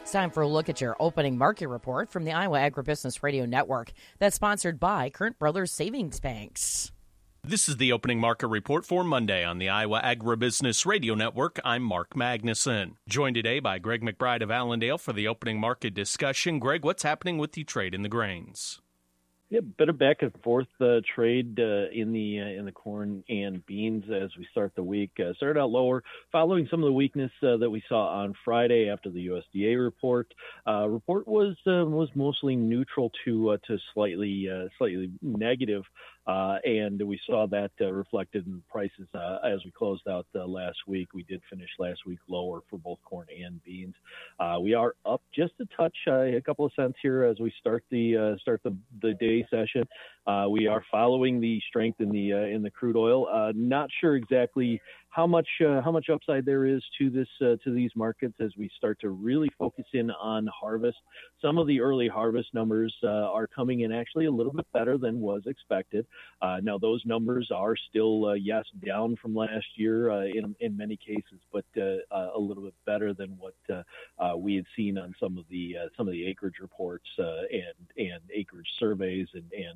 It's time for a look at your opening market report from the Iowa Agribusiness Radio Network. That's sponsored by Current Brothers Savings Banks. This is the opening market report for Monday on the Iowa Agribusiness Radio Network. I'm Mark Magnuson. Joined today by Greg McBride of Allendale for the opening market discussion. Greg, what's happening with the trade in the grains? Yeah, bit of back and forth trade in the corn and beans as we start the week. Started out lower, following some of the weakness that we saw on Friday after the USDA report. Report was mostly neutral to slightly negative. And we saw that reflected in prices as we closed out last week. We did finish last week lower for both corn and beans. We are up just a touch, a couple of cents here as we start the day session. We are following the strength in the crude oil. Not sure exactly how much upside there is to these markets as we start to really focus in on harvest. Some of the early harvest numbers are coming in actually a little bit better than was expected. Now those numbers are still yes down from last year in many cases, but a little bit better than what we had seen on some of the acreage reports and acreage surveys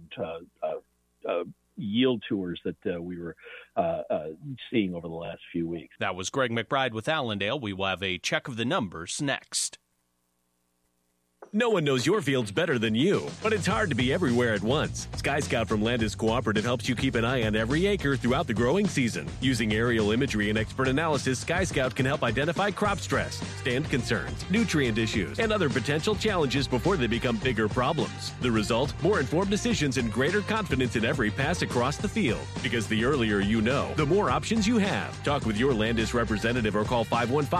and yield tours that we were seeing over the last few weeks. That was Greg McBride with Allendale. We will have a check of the numbers next. No one knows your fields better than you, but it's hard to be everywhere at once. Sky Scout from Landis Cooperative helps you keep an eye on every acre throughout the growing season. Using aerial imagery and expert analysis, Sky Scout can help identify crop stress, stand concerns, nutrient issues, and other potential challenges before they become bigger problems. The result? More informed decisions and greater confidence in every pass across the field. Because the earlier you know, the more options you have. Talk with your Landis representative or call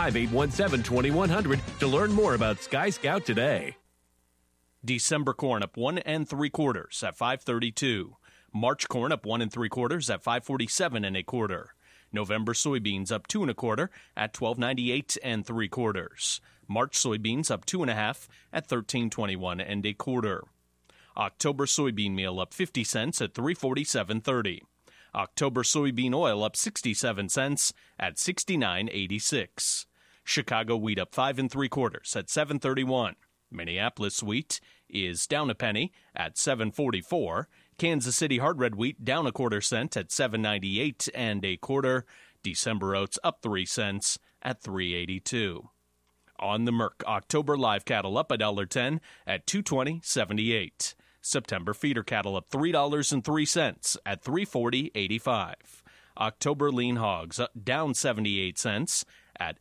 515-817-2100 to learn more about Sky Scout today. December corn up 1 3/4 at $5.32. March corn up 1 3/4 at $5.47 1/4. November soybeans up 2 1/4 at $12.98 3/4. March soybeans up 2 1/2 at $13.21 1/4. October soybean meal up 50 cents at $3.47.30. October soybean oil up 67 cents at $69.86. Chicago wheat up 5 3/4 at $7.31. Minneapolis wheat is down a penny at $7.44. Kansas City hard red wheat down 1/4 cent at $7.98 1/4. December oats up 3 cents at $3.82. On the Merc, October live cattle up $1.10 at $220.78. September feeder cattle up $3.03 at $340.85. October lean hogs down 78 cents at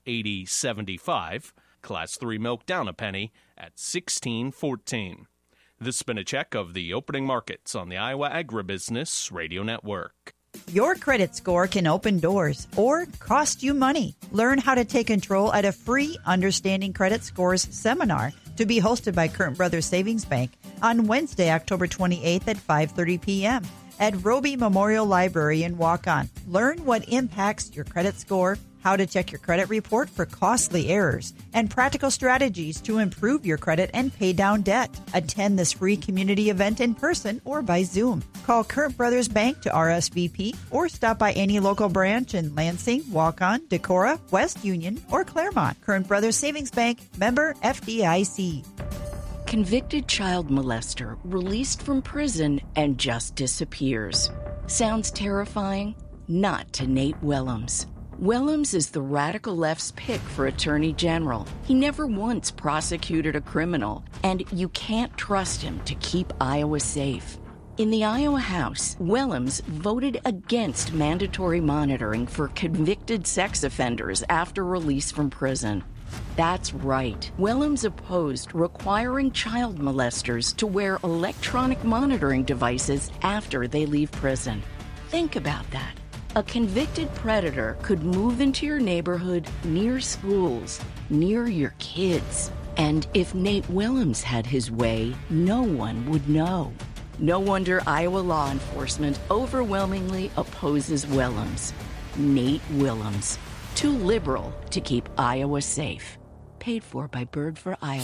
$80.75. Class 3 milk down a penny at $16.14. This has been a check of the opening markets on the Iowa Agribusiness Radio Network. Your credit score can open doors or cost you money. Learn how to take control at a free Understanding Credit Scores seminar to be hosted by Current Brothers Savings Bank on Wednesday, October 28th at 5:30 p.m. at Roby Memorial Library in Waukon. Learn what impacts your credit score, how to check your credit report for costly errors, and practical strategies to improve your credit and pay down debt. Attend this free community event in person or by Zoom. Call Current Brothers Bank to RSVP or stop by any local branch in Lansing, Waukon, Decorah, West Union, or Claremont. Current Brothers Savings Bank, member FDIC. Convicted child molester released from prison and just disappears. Sounds terrifying? Not to Nate Willems. Willems is the radical left's pick for Attorney General. He never once prosecuted a criminal, and you can't trust him to keep Iowa safe. In the Iowa House, Willems voted against mandatory monitoring for convicted sex offenders after release from prison. That's right. Willems opposed requiring child molesters to wear electronic monitoring devices after they leave prison. Think about that. A convicted predator could move into your neighborhood, near schools, near your kids. And if Nate Willems had his way, no one would know. No wonder Iowa law enforcement overwhelmingly opposes Willems. Nate Willems. Too liberal to keep Iowa safe. Paid for by Bird for Iowa.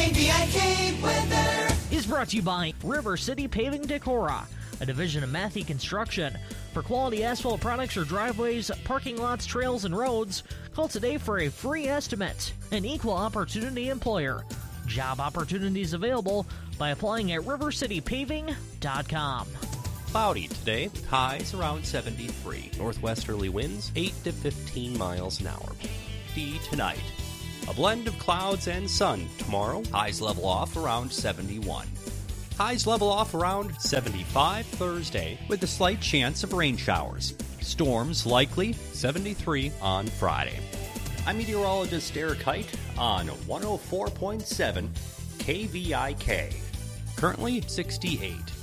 KVIK weather is brought to you by River City Paving Decorah, a division of Mathey Construction. For quality asphalt products or driveways, parking lots, trails, and roads, call today for a free estimate. An equal opportunity employer. Job opportunities available by applying at rivercitypaving.com. Cloudy today, with highs around 73. Northwesterly winds 8 to 15 miles an hour. Tonight, a blend of clouds and sun. Tomorrow, highs level off around 71. Highs level off around 75 Thursday, with a slight chance of rain showers. Storms likely 73 on Friday. I'm meteorologist Eric Height on 104.7 KVIK. Currently 68.